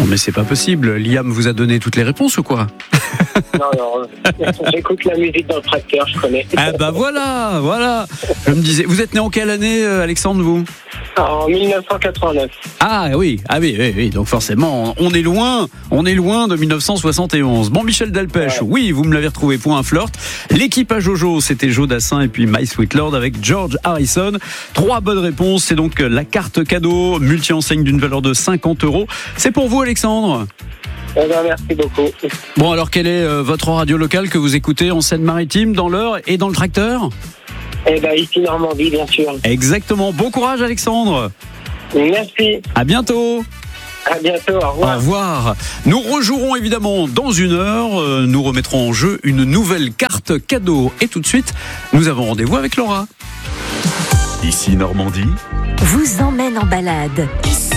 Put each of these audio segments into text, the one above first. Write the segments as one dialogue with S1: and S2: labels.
S1: mais c'est pas possible. Liam vous a donné toutes les réponses ou quoi?
S2: Non, j'écoute la musique dans le tracteur, je connais.
S1: Ah bah voilà. Je me disais, vous êtes né en quelle année, Alexandre, vous?
S2: En 1989.
S1: Ah oui. Donc forcément, on est loin de 1971. Bon, Michel Delpech,
S2: Ouais.
S1: Oui, vous me l'avez retrouvé pour un flirt. L'équipe à Jojo, c'était Joe Dassin et puis My Sweet Lord avec George Harrison. 3 bonnes réponses, c'est donc la carte cadeau multi-enseigne d'une valeur de 50 €. C'est pour vous, Alexandre.
S2: Merci beaucoup.
S1: Bon, alors quelle est votre radio locale que vous écoutez en Seine-Maritime, dans l'Eure et dans le tracteur?
S2: Ici Normandie, bien sûr.
S1: Exactement. Bon courage, Alexandre.
S2: Merci.
S1: À bientôt.
S2: À bientôt. Au revoir.
S1: Au revoir. Nous rejouerons évidemment dans 1 heure. Nous remettrons en jeu une nouvelle carte cadeau. Et tout de suite, nous avons rendez-vous avec Laura.
S3: Ici Normandie.
S4: Vous emmène en balade.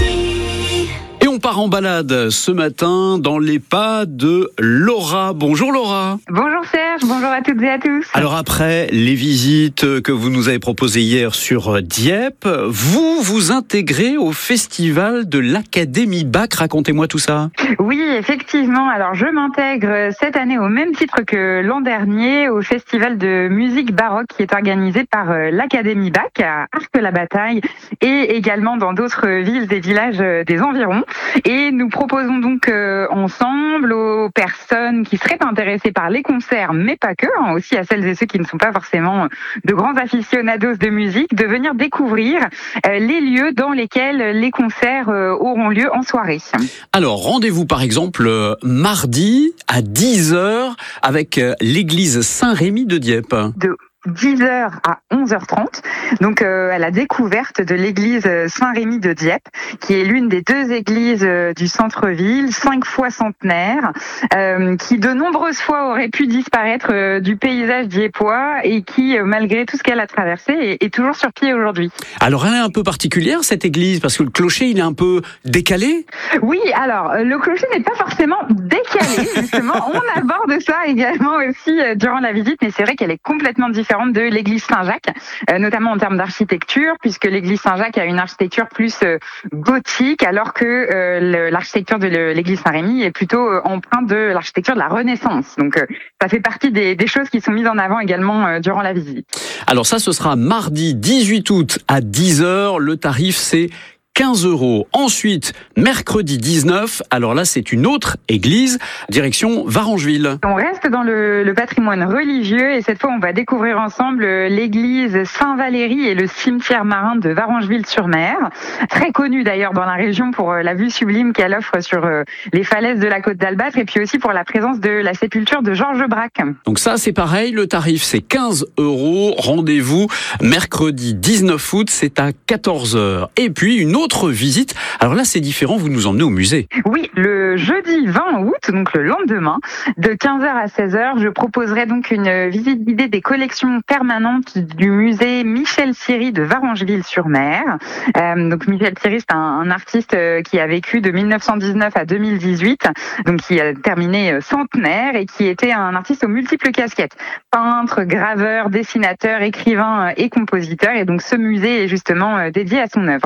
S1: Et on part en balade ce matin dans les pas de Laura. Bonjour Laura.
S5: Bonjour Serge, bonjour à toutes et à tous.
S1: Alors après les visites que vous nous avez proposées hier sur Dieppe, vous intégrez au festival de l'Académie Bac. Racontez-moi tout ça.
S5: Oui, effectivement. Alors je m'intègre cette année au même titre que l'an dernier au festival de musique baroque qui est organisé par l'Académie Bac à Arques-la-Bataille et également dans d'autres villes et villages des environs. Et nous proposons donc ensemble aux personnes qui seraient intéressées par les concerts, mais pas que, aussi à celles et ceux qui ne sont pas forcément de grands aficionados de musique, de venir découvrir les lieux dans lesquels les concerts auront lieu en soirée.
S1: Alors, rendez-vous par exemple mardi à 10h avec l'église Saint-Rémy de Dieppe.
S5: De 10h à 11h30, donc à la découverte de l'église Saint-Rémy de Dieppe, qui est l'une des 2 églises du centre-ville, 5 fois centenaire, qui de nombreuses fois aurait pu disparaître du paysage dieppois et qui, malgré tout ce qu'elle a traversé, est toujours sur pied aujourd'hui.
S1: Alors, elle est un peu particulière cette église, parce que le clocher, il est un peu décalé.
S5: Oui, alors, le clocher n'est pas forcément décalé, justement. On aborde ça également aussi durant la visite, mais c'est vrai qu'elle est complètement différente de l'église Saint-Jacques, notamment en termes d'architecture, puisque l'église Saint-Jacques a une architecture plus gothique, alors que l'architecture de l'église Saint-Rémy est plutôt empreinte de l'architecture de la Renaissance. Donc, ça fait partie des choses qui sont mises en avant également durant la visite.
S1: Alors ça, ce sera mardi 18 août à 10h. Le tarif, c'est 15 €. Ensuite, mercredi 19, alors là, c'est une autre église, direction Varengeville.
S5: On reste dans le patrimoine religieux et cette fois, on va découvrir ensemble l'église Saint-Valéry et le cimetière marin de Varengeville-sur-Mer. Très connu d'ailleurs dans la région pour la vue sublime qu'elle offre sur les falaises de la côte d'Albâtre et puis aussi pour la présence de la sépulture de Georges Braque.
S1: Donc ça, c'est pareil, le tarif, c'est 15 €. Rendez-vous mercredi 19 août, c'est à 14h. Et puis, une autre visite. Alors là, c'est différent, vous nous emmenez au musée.
S5: Oui, le jeudi 20 août, donc le lendemain, de 15h à 16h, je proposerai donc une visite guidée des collections permanentes du musée Michel Thierry de Varengeville-sur-Mer. Donc Michel Thierry, c'est un artiste qui a vécu de 1919 à 2018, donc qui a terminé centenaire et qui était un artiste aux multiples casquettes. Peintre, graveur, dessinateur, écrivain et compositeur. Et donc ce musée est justement dédié à son œuvre.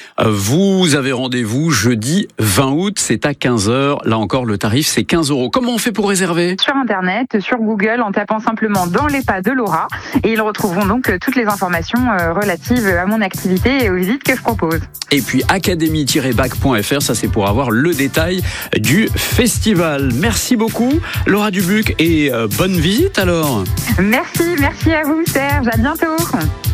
S1: Vous avez rendez-vous jeudi 20 août, c'est à 15h. Là encore, le tarif, c'est 15 €. Comment on fait pour réserver?
S5: Sur Internet, sur Google, en tapant simplement dans les pas de Laura. Et ils retrouveront donc toutes les informations relatives à mon activité et aux visites que je propose.
S1: Et puis, académie-bac.fr, ça c'est pour avoir le détail du festival. Merci beaucoup, Laura Dubuc, et bonne visite alors.
S5: Merci à vous Serge, à bientôt.